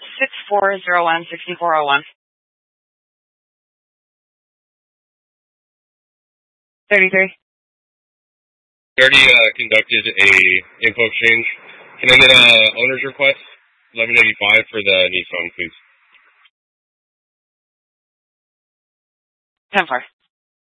6401-6401. 33. We already conducted a info exchange. Can I get owner's request? 1185 for the Nissan, please. 10-4.